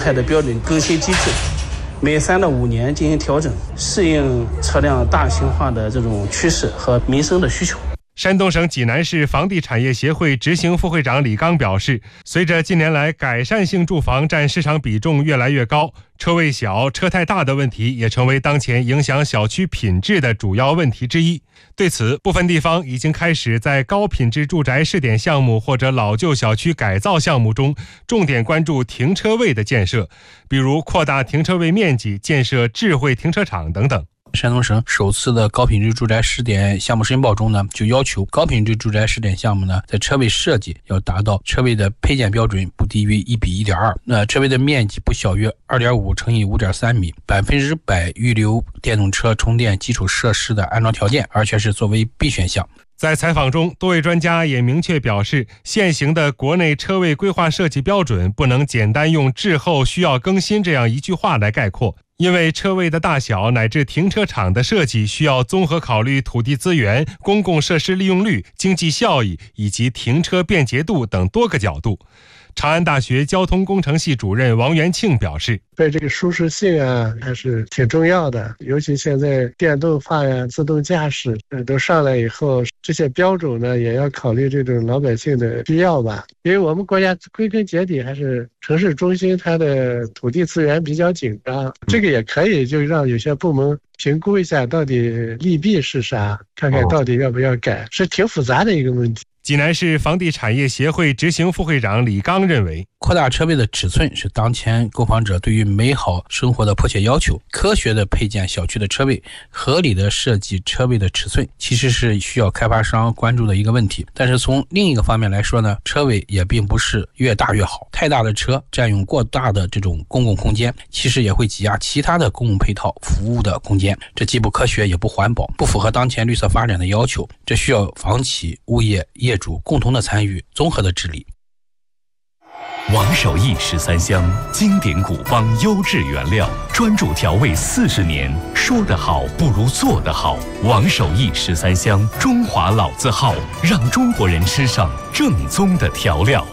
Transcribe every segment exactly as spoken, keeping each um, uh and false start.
态的标准更新机制，每三到五年进行调整，适应车辆大型化的这种趋势和民生的需求。 山东省济南市房地产业协会执行副会长李刚表示，随着近年来改善性住房占市场比重越来越高，车位小、车太大的问题也成为当前影响小区品质的主要问题之一。对此，部分地方已经开始在高品质住宅试点项目或者老旧小区改造项目中，重点关注停车位的建设，比如扩大停车位面积、建设智慧停车场等等。 山东省首次的高品质住宅试点项目申报中呢，就要求高品质住宅试点项目呢，在车位设计要达到车位的配件标准不低于一比一点二，那车位的面积不小于二点五乘以五点三米，百分之百预留电动车充电基础设施的安装条件，而且是作为必选项。 在采访中，多位专家也明确表示，现行的国内车位规划设计标准不能简单用滞后需要更新这样一句话来概括，因为车位的大小乃至停车场的设计需要综合考虑土地资源、公共设施利用率、经济效益以及停车便捷度等多个角度。长安大学交通工程系主任王元庆表示， 对这个舒适性啊还是挺重要的，尤其现在电动化呀、自动驾驶呃都上来以后，这些标准呢也要考虑这种老百姓的需要吧。因为我们国家归根结底还是城市中心，它的土地资源比较紧张，这个也可以就让有些部门评估一下到底利弊是啥，看看到底要不要改，是挺复杂的一个问题。 济南市房地产业协会执行副会长李刚认为， 扩大车位的尺寸是当前购房者对于美好生活的迫切要求。科学的配建小区的车位，合理的设计车位的尺寸，其实是需要开发商关注的一个问题。但是从另一个方面来说呢，车位也并不是越大越好，太大的车占用过大的这种公共空间，其实也会挤压其他的公共配套服务的空间，这既不科学也不环保，不符合当前绿色发展的要求。这需要房企、物业、业主共同的参与，综合的治理。 王守义十三香，经典古方，优质原料，专注调味四十年，说得好不如做得好。王守义十三香，中华老字号，让中国人吃上正宗的调料。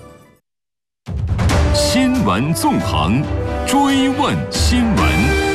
新闻纵横，追问新闻。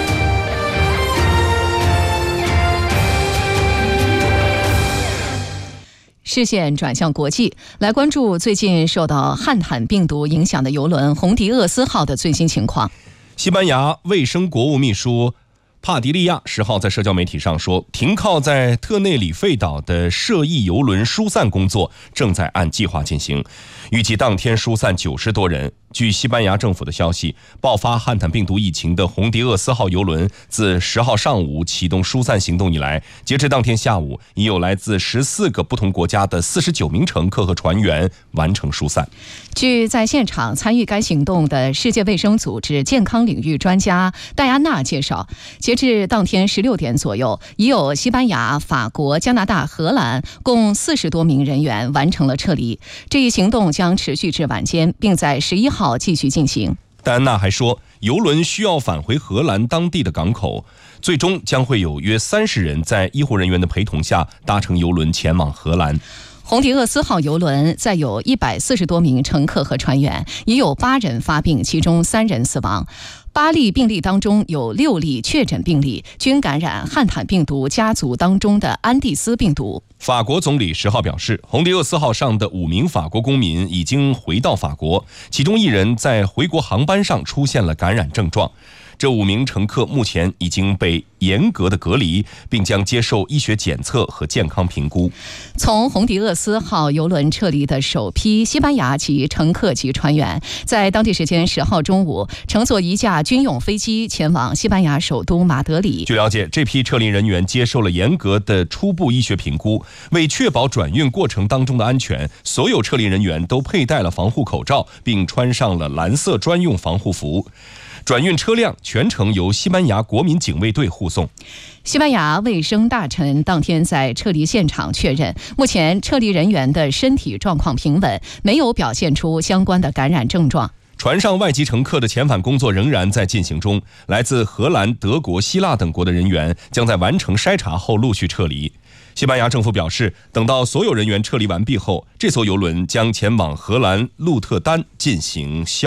视线转向国际，来关注最近受到汉坦病毒影响的邮轮红迪厄斯号的最新情况。 西班牙卫生国务秘书帕迪利亚十号在社交媒体上说，停靠在特内里费岛的涉疫邮轮疏散工作正在按计划进行，预计当天疏散九十多人。据西班牙政府的消息，爆发汉坦病毒疫情的红迪厄斯号邮轮自十号上午启动疏散行动以来，截至当天下午，已有来自十四个不同国家的四十九名乘客和船员完成疏散。 据在现场参与该行动的世界卫生组织健康领域专家戴安娜介绍，截至当天十六点左右，已有西班牙、法国、加拿大、荷兰共四十多名人员完成了撤离。这一行动将持续至晚间，并在十一号继续进行。 戴安娜还说，邮轮需要返回荷兰当地的港口，最终将会有约三十人在医护人员的陪同下搭乘邮轮前往荷兰。 红迪厄斯号邮轮载有一百四十多名乘客和船员，已有八人发病，其中三人死亡。八例病例当中有六例确诊病例，均感染汉坦病毒家族当中的安地斯病毒。 法国总理十号表示，红迪厄斯号上的五名法国公民已经回到法国，其中一人在回国航班上出现了感染症状。这五名乘客目前已经被严格的隔离，并将接受医学检测和健康评估。 从红迪厄斯号邮轮撤离的首批西班牙籍乘客及船员，在当地时间十号中午乘坐一架军用飞机前往西班牙首都马德里。 据了解，这批撤离人员接受了严格的初步医学评估，为确保转运过程当中的安全，所有撤离人员都佩戴了防护口罩，并穿上了蓝色专用防护服。转运车辆全程由西班牙国民警卫队护送。 西班牙卫生大臣当天在撤离现场确认，目前撤离人员的身体状况平稳，没有表现出相关的感染症状。 船上外籍乘客的遣返工作仍然在进行中，来自荷兰、德国、希腊等国的人员将在完成筛查后陆续撤离。西班牙政府表示，等到所有人员撤离完毕后，这艘邮轮将前往荷兰鹿特丹进行消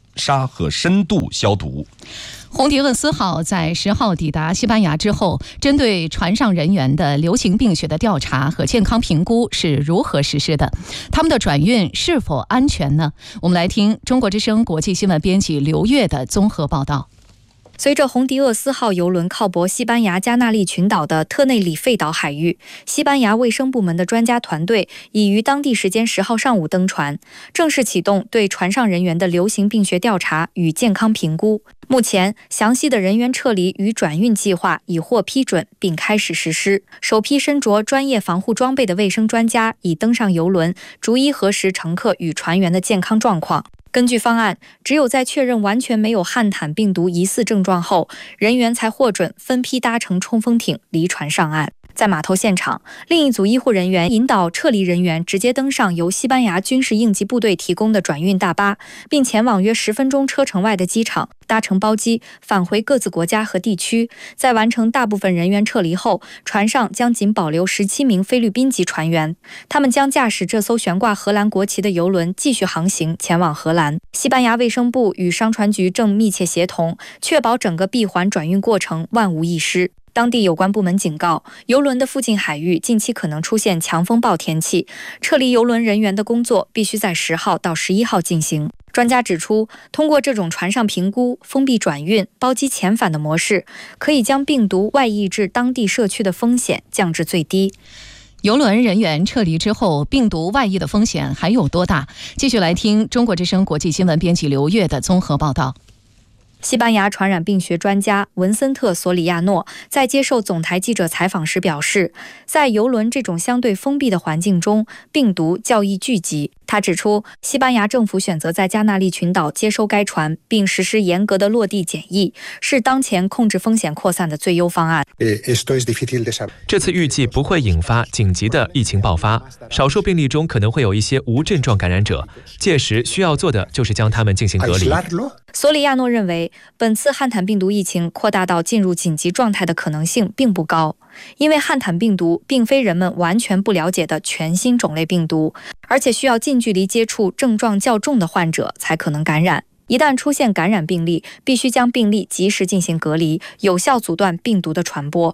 杀和深度消毒。 红迪厄斯号在十号抵达西班牙之后，针对船上人员的流行病学的调查和健康评估是如何实施的？他们的转运是否安全呢？我们来听中国之声国际新闻编辑刘越的综合报道。 随着红迪厄斯号邮轮靠泊西班牙加那利群岛的特内里费岛海域，西班牙卫生部门的专家团队已于当地时间十号上午登船，正式启动对船上人员的流行病学调查与健康评估。目前，详细的人员撤离与转运计划已获批准并开始实施。首批身着专业防护装备的卫生专家已登上邮轮，逐一核实乘客与船员的健康状况。根据方案，只有在确认完全没有汉坦病毒疑似症状后，人员才获准分批搭乘冲锋艇离船上岸。在码头现场，另一组医护人员引导撤离人员直接登上由西班牙军事应急部队提供的转运大巴，并前往约十分钟车程外的机场，搭乘包机返回各自国家和地区。在完成大部分人员撤离后，船上将仅保留十七名菲律宾籍船员，他们将驾驶这艘悬挂荷兰国旗的邮轮继续航行前往荷兰。西班牙卫生部与商船局正密切协同，确保整个闭环转运过程万无一失。当地有关部门警告，邮轮的附近海域近期可能出现强风暴天气，撤离邮轮人员的工作必须在十号到十一号进行。专家指出，通过这种船上评估、封闭转运、包机遣返的模式，可以将病毒外溢至当地社区的风险降至最低。 邮轮人员撤离之后，病毒外溢的风险还有多大？继续来听中国之声国际新闻编辑刘越的综合报道。 西班牙传染病学专家文森特·索里亚诺在接受总台记者采访时表示，在邮轮这种相对封闭的环境中，病毒较易聚集。他指出，西班牙政府选择在加那利群岛接收该船，并实施严格的落地检疫，是当前控制风险扩散的最优方案。 这次预计不会引发紧急的疫情爆发，少数病例中可能会有一些无症状感染者，届时需要做的就是将他们进行隔离。 索里亚诺认为，本次汉坦病毒疫情扩大到进入紧急状态的可能性并不高，因为汉坦病毒并非人们完全不了解的全新种类病毒，而且需要近距离接触症状较重的患者才可能感染。一旦出现感染病例，必须将病例及时进行隔离，有效阻断病毒的传播。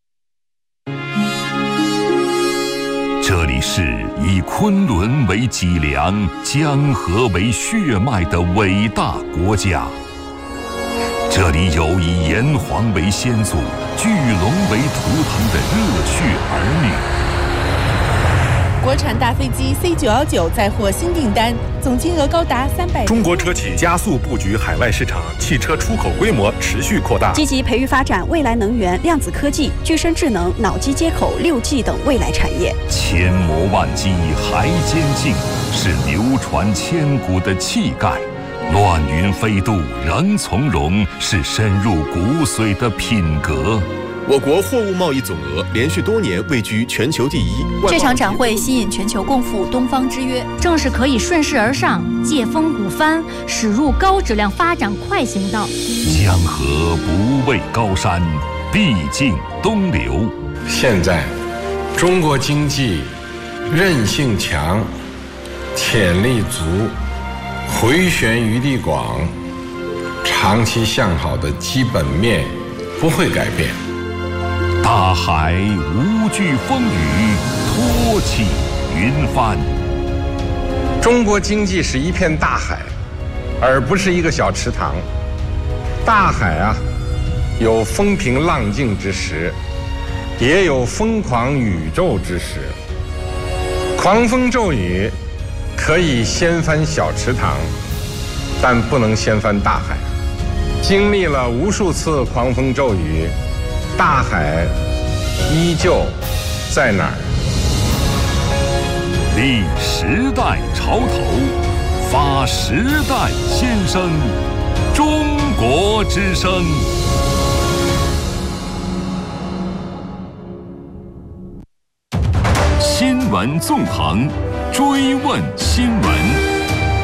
这里是以昆仑为脊梁、江河为血脉的伟大国家。这里有以炎黄为先祖、巨龙为图腾的热血儿女。 国产大飞机 C 九一九再获新订单，总金额高达三百。 中国车企加速布局海外市场，汽车出口规模持续扩大， 积极培育发展未来能源、量子科技、具身智能、脑机接口、六 G 等未来产业。 千磨万击还坚劲，是流传千古的气概；乱云飞渡仍从容，是深入骨髓的品格。 我国货物贸易总额连续多年位居全球第一。 这场展会吸引全球共赴东方之约，正是可以顺势而上、借风鼓帆，驶入高质量发展快行道。 江河不畏高山，必经东流。 现在，中国经济韧性强，潜力足，回旋余地广，长期向好的基本面不会改变。 大海无惧风雨，托起云帆。 中国经济是一片大海，而不是一个小池塘。大海啊，有风平浪静之时，也有疯狂宇宙之时。狂风骤雨可以掀翻小池塘，但不能掀翻大海。经历了无数次狂风骤雨，大海依旧在哪儿？ 立时代潮头，发时代先声，中国之声。新闻纵横，追问新闻。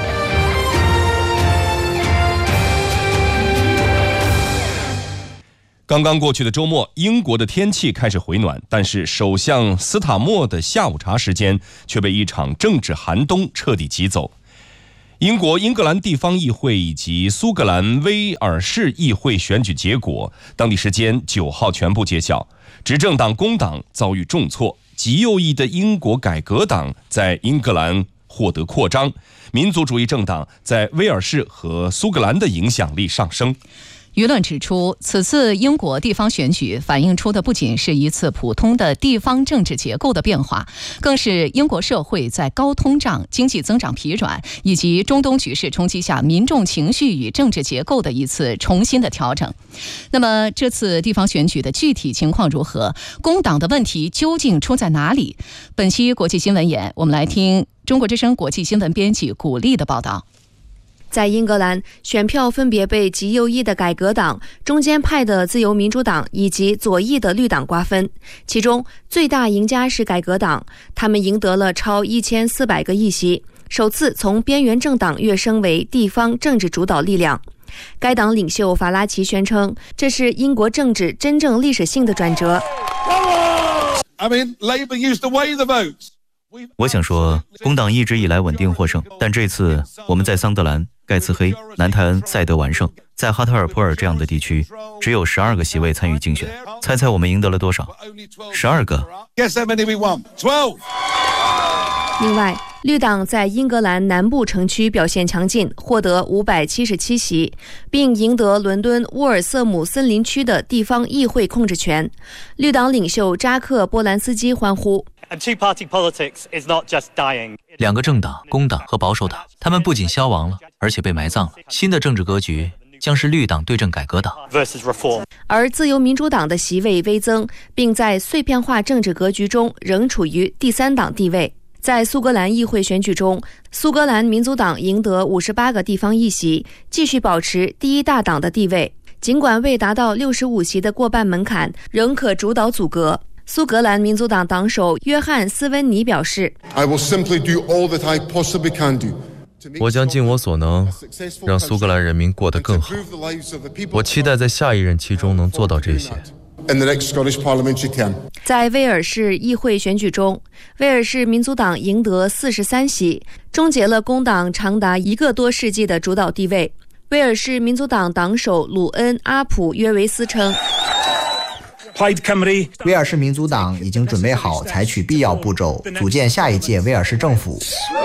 刚刚过去的周末，英国的天气开始回暖，但是首相斯塔默的下午茶时间却被一场政治寒冬彻底挤走。 英国英格兰地方议会以及苏格兰威尔士议会选举结果，当地时间九号全部揭晓。执政党工党遭遇重挫，极右翼的英国改革党在英格兰获得扩张，民族主义政党在威尔士和苏格兰的影响力上升。 舆论指出，此次英国地方选举反映出的不仅是一次普通的地方政治结构的变化，更是英国社会在高通胀、经济增长疲软以及中东局势冲击下民众情绪与政治结构的一次重新的调整。那么，这次地方选举的具体情况如何？工党的问题究竟出在哪里？本期国际新闻眼，我们来听中国之声国际新闻编辑古丽的报道。 在英格兰，选票分别被极右翼的改革党、中间派的自由民主党以及左翼的绿党瓜分。其中最大赢家是改革党，他们赢得了超一千四百个议席，首次从边缘政党跃升为地方政治主导力量。该党领袖法拉奇宣称，这是英国政治真正历史性的转折。 I mean, Labour used to weigh the votes. 我想说，工党一直以来稳定获胜，但这次我们在桑德兰、盖茨黑、南泰恩、赛德完胜，在哈特尔普尔这样的地区，只有十二个席位参与竞选。猜猜我们赢得了多少？十二个。 另外，绿党在英格兰南部城区表现强劲，获得五百七十七席，并赢得伦敦沃尔瑟姆森林区的地方议会控制权。绿党领袖扎克·波兰斯基欢呼。 两个政党，工党和保守党，他们不仅消亡了，而且被埋葬了。新的政治格局将是绿党对阵改革党。 而自由民主党的席位微增，并在碎片化政治格局中仍处于第三党地位。在苏格兰议会选举中，苏格兰民族党赢得五十八个地方议席，继续保持第一大党的地位。尽管未达到六十五席的过半门槛，仍可主导组阁。苏格兰民族党党首约翰·斯温尼表示 I will simply do all that I possibly can do. 我将尽我所能，让苏格兰人民过得更好。我期待在下一任期中能做到这些。 在威尔士议会选举中，威尔士民族党赢得四十三席，终结了工党长达一个多世纪的主导地位。威尔士民族党党首鲁恩·阿普约维斯称， 威尔士民族党已经准备好采取必要步骤，组建下一届威尔士政府。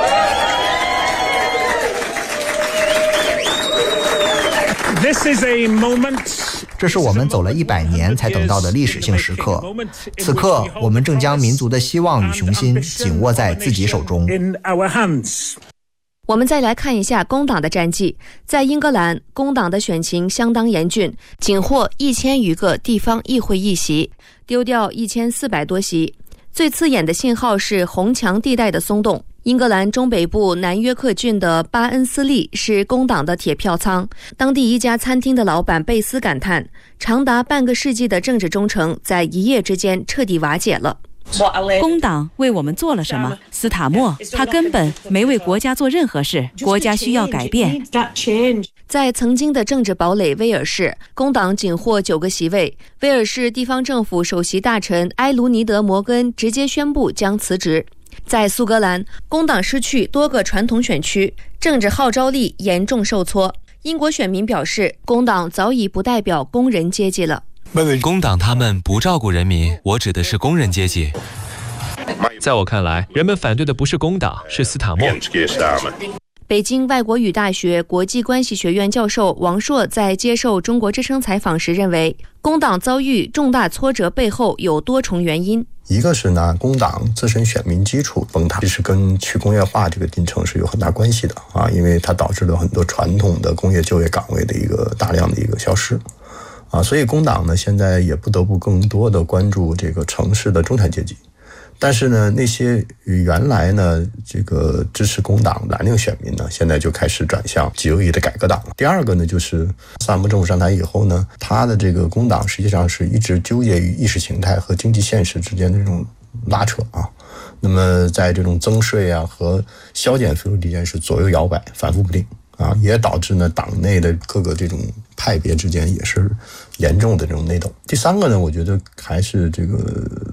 这是我们走了一百年才等到的历史性时刻。此刻，我们正将民族的希望与雄心紧握在自己手中。 我们再来看一下工党的战绩。在英格兰，工党的选情相当严峻，仅获一千余个地方议会议席，丢掉一千四百多席。最刺眼的信号是红墙地带的松动。英格兰中北部南约克郡的巴恩斯利是工党的铁票仓，当地一家餐厅的老板贝斯感叹，长达半个世纪的政治忠诚在一夜之间彻底瓦解了。 工党为我们做了什么？斯塔默，他根本没为国家做任何事，国家需要改变。 在曾经的政治堡垒威尔士，工党仅获九个席位。威尔士地方政府首席大臣埃卢尼德·摩根直接宣布将辞职。在苏格兰，工党失去多个传统选区，政治号召力严重受挫。英国选民表示，工党早已不代表工人阶级了。 工党他们不照顾人民，我指的是工人阶级。在我看来，人们反对的不是工党，是斯塔默。 北京外国语大学国际关系学院教授王硕在接受中国之声采访时认为，工党遭遇重大挫折背后有多重原因。 一个是呢，工党自身选民基础崩塌，这是跟去工业化这个进程是有很大关系的啊，因为它导致了很多传统的工业就业岗位的一个大量的一个消失啊，所以工党呢现在也不得不更多的关注这个城市的中产阶级。但是呢，那些原来呢这个支持工党蓝领选民呢，现在就开始转向极右翼的改革党。第二个呢，就是萨默政府上台以后呢，他的这个工党实际上是一直纠结于意识形态和经济现实之间的这种拉扯啊。那么在这种增税啊和削减费用之间是左右摇摆，反复不定啊，也导致呢党内的各个这种派别之间也是严重的这种内斗。第三个呢，我觉得还是这个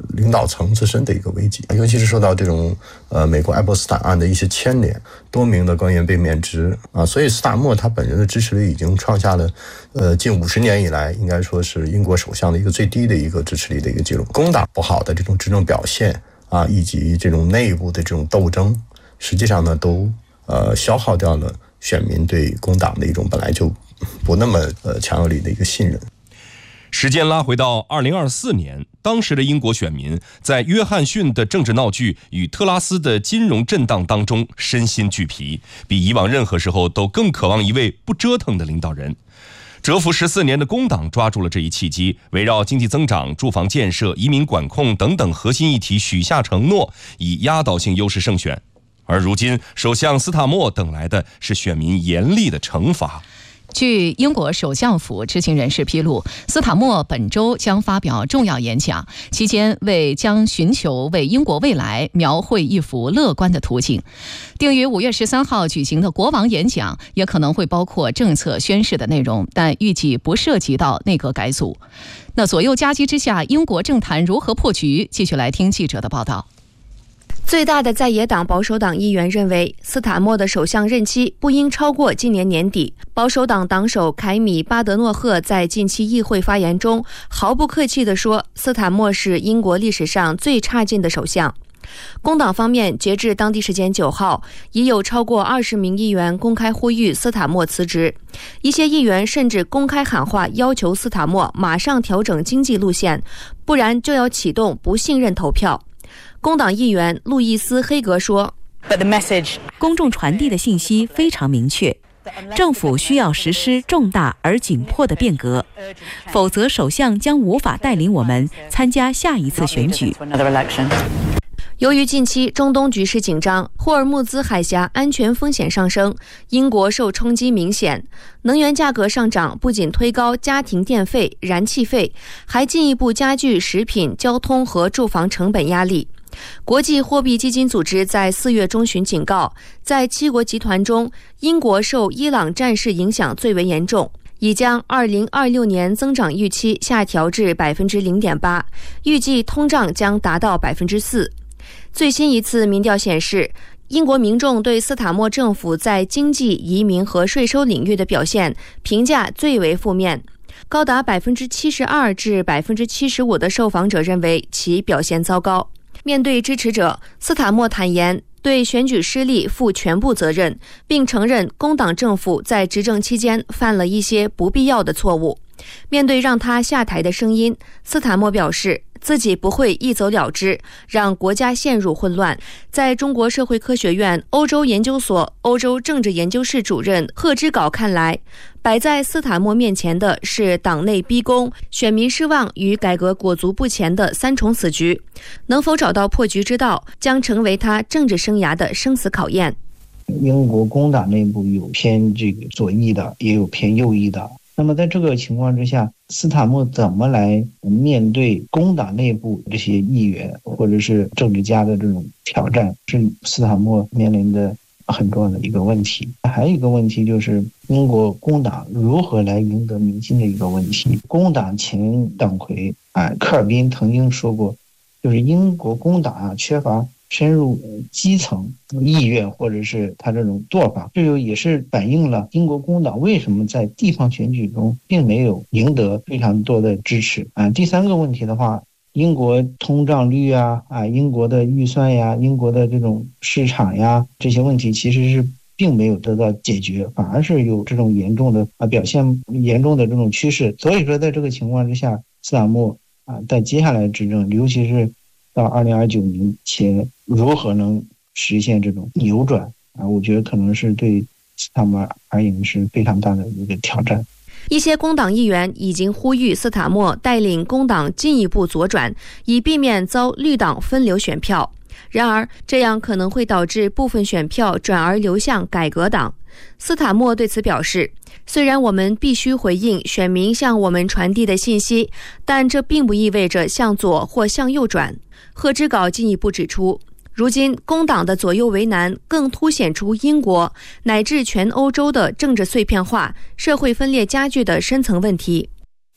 领导层自身的一个危机，尤其是受到这种呃美国爱泼斯坦案的一些牵连，多名的官员被免职啊，所以斯塔默他本人的支持率已经创下了呃近五十年以来应该说是英国首相的一个最低的一个支持率的一个记录。工党不好的这种执政表现啊，以及这种内部的这种斗争，实际上呢都呃消耗掉了选民对工党的一种本来就不那么呃强有力的一个信任。 时间拉回到二零二四年，当时的英国选民在约翰逊的政治闹剧与特拉斯的金融震荡当中身心俱疲，比以往任何时候都更渴望一位不折腾的领导人。蛰伏十四年的工党抓住了这一契机，围绕经济增长、住房建设、移民管控等等核心议题许下承诺，以压倒性优势胜选。而如今，首相斯塔默等来的是选民严厉的惩罚。 据英国首相府知情人士披露，斯塔默本周将发表重要演讲，期间为将寻求为英国未来描绘一幅乐观的图景。定于五月十三号举行的国王演讲也可能会包括政策宣示的内容，但预计不涉及到内阁改组。那左右夹击之下，英国政坛如何破局？继续来听记者的报道。 最大的在野党保守党议员认为，斯塔默的首相任期不应超过今年年底。保守党党首凯米·巴德诺赫在近期议会发言中毫不客气地说，斯塔默是英国历史上最差劲的首相。工党方面，截至当地时间九号，已有超过二十名议员公开呼吁斯塔默辞职，一些议员甚至公开喊话，要求斯塔默马上调整经济路线，不然就要启动不信任投票。工党议员路易斯·黑格说， 公众传递的信息非常明确，政府需要实施重大而紧迫的变革，否则首相将无法带领我们参加下一次选举。 由于近期中东局势紧张，霍尔木兹海峡安全风险上升，英国受冲击明显。能源价格上涨不仅推高家庭电费、燃气费，还进一步加剧食品、交通和住房成本压力。国际货币基金组织在四月中旬警告，在七国集团中，英国受伊朗战事影响最为严重，已将二零二六年增长预期下调至 百分之零点八， 预计通胀将达到 百分之四。最新一次民调显示，英国民众对斯塔默政府在经济、移民和税收领域的表现评价最为负面，高达 百分之七十二 至 百分之七十五 的受访者认为其表现糟糕。面对支持者，斯塔默坦言对选举失利负全部责任，并承认工党政府在执政期间犯了一些不必要的错误。面对让他下台的声音，斯塔默表示自己不会一走了之，让国家陷入混乱。在中国社会科学院欧洲研究所欧洲政治研究室主任贺之镐看来，摆在斯塔默面前的是党内逼宫、选民失望与改革裹足不前的三重死局。能否找到破局之道，将成为他政治生涯的生死考验。 英国工党内部有偏这个左翼的，也有偏右翼的。那么在这个情况之下，斯塔默怎么来面对工党内部这些议员或者是政治家的这种挑战，是斯塔默面临的很重要的一个问题。还有一个问题就是英国工党如何来赢得民心的一个问题。工党前党魁啊科尔宾曾经说过，就是英国工党啊缺乏深入基层意愿或者是他这种做法，这就也是反映了英国工党为什么在地方选举中并没有赢得非常多的支持啊。第三个问题的话，英国通胀率啊啊，英国的预算呀，英国的这种市场呀，这些问题其实是并没有得到解决，反而是有这种严重的啊表现严重的这种趋势。所以说在这个情况之下，斯塔默啊在接下来执政，尤其是到二零二九年前如何能实现这种扭转啊？我觉得可能是对斯塔默而言是非常大的一个挑战。 一些工党议员已经呼吁斯塔默带领工党进一步左转，以避免遭绿党分流选票。然而，这样可能会导致部分选票转而流向改革党。斯塔默对此表示，虽然我们必须回应选民向我们传递的信息，但这并不意味着向左或向右转。贺之镐进一步指出，如今工党的左右为难更凸显出英国乃至全欧洲的政治碎片化、社会分裂加剧的深层问题。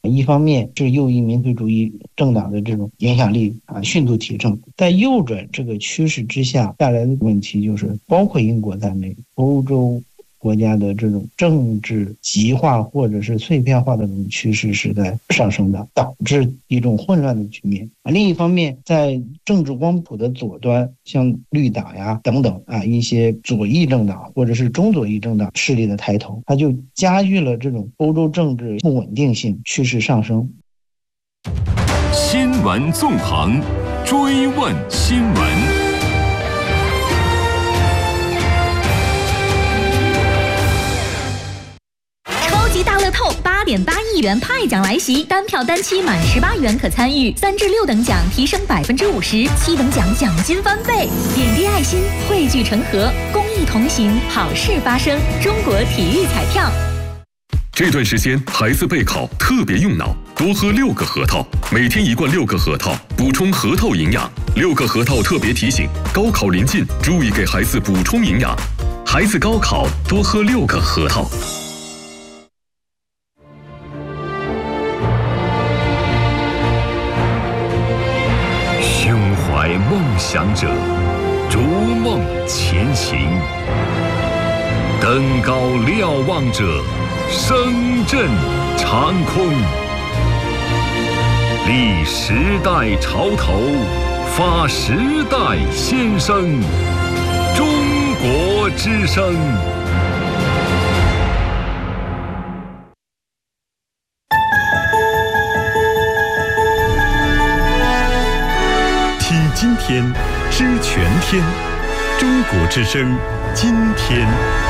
一方面是右翼民族主义政党的这种影响力啊迅速提升，在右转这个趋势之下带来的问题就是，包括英国在内，欧洲国家的这种政治极化或者是碎片化的这种趋势是在上升的，导致一种混乱的局面。另一方面，在政治光谱的左端，像绿党呀等等啊一些左翼政党或者是中左翼政党势力的抬头，它就加剧了这种欧洲政治不稳定性趋势上升。 新闻纵横，追问新闻。 大乐透八点八亿元派奖来袭，单票单期满十八元可参与，三至六等奖提升百分之五十，七等奖奖金翻倍。点滴爱心，汇聚成河，公益同行，好事发生。中国体育彩票。 这段时间孩子备考特别用脑，多喝六个核桃，每天一罐六个核桃，补充核桃营养。六个核桃特别提醒：高考临近，注意给孩子补充营养。孩子高考多喝六个核桃。 梦想者逐梦前行，登高瞭望者声震长空，立时代潮头，发时代先声，中国之声。今天知全天，中国之声，今天。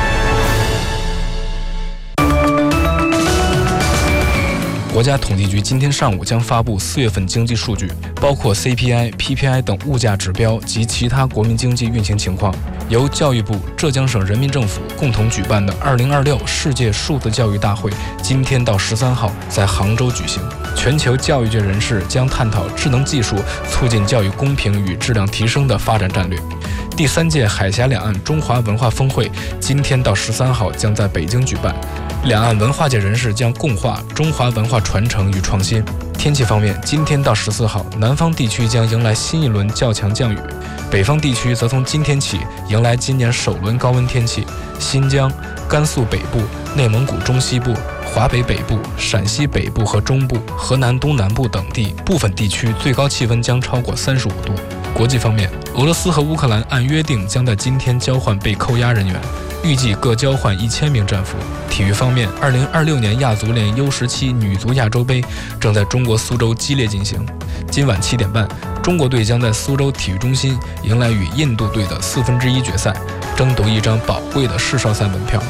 国家统计局今天上午将发布四月份经济数据，包括 C P I、P P I 等物价指标及其他国民经济运行情况。由教育部、浙江省人民政府共同举办的二零二六世界数字教育大会，今天到十三号在杭州举行。全球教育界人士将探讨智能技术促进教育公平与质量提升的发展战略。第三届海峡两岸中华文化峰会今天到十三号将在北京举办，两岸文化界人士将共话中华文化传承与创新。天气方面，今天到十四号，南方地区将迎来新一轮较强降雨，北方地区则从今天起迎来今年首轮高温天气。新疆、甘肃北部、内蒙古中西部、华北北部、陕西北部和中部、河南东南部等地部分地区最高气温将超过三十五度。国际方面，俄罗斯和乌克兰按约定将在今天交换被扣押人员，预计各交换一千名战俘。体育方面，二零二六年亚足联 U 十七女足亚洲杯正在中国苏州激烈进行。今晚七点半，中国队将在苏州体育中心迎来与印度队的四分之一决赛，争夺一张宝贵的世少赛门票。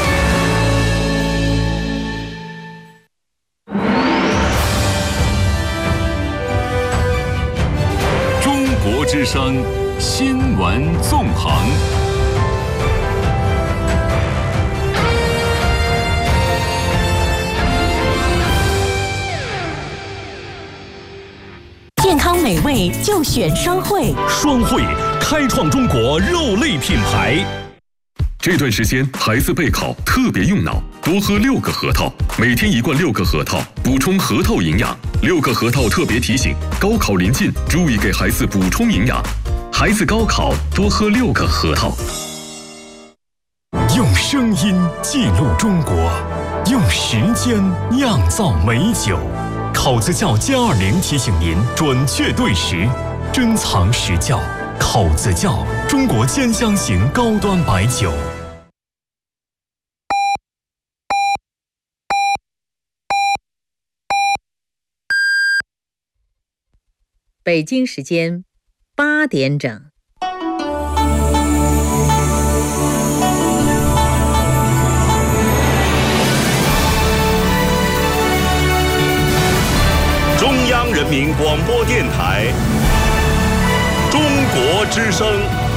中国之声新闻纵横。 健康美味就选双汇， 双汇开创中国肉类品牌。这段时间孩子备考特别用脑，多喝六个核桃，每天一罐六个核桃，补充核桃营养。六个核桃特别提醒：高考临近，注意给孩子补充营养。孩子高考多喝六个核桃。 用声音记录中国，用时间酿造美酒。考子窖歼二零提醒您准确对时，珍藏实窖。考子窖，中国兼香型高端白酒。 北京时间八点整。 中央人民广播电台，中国之声。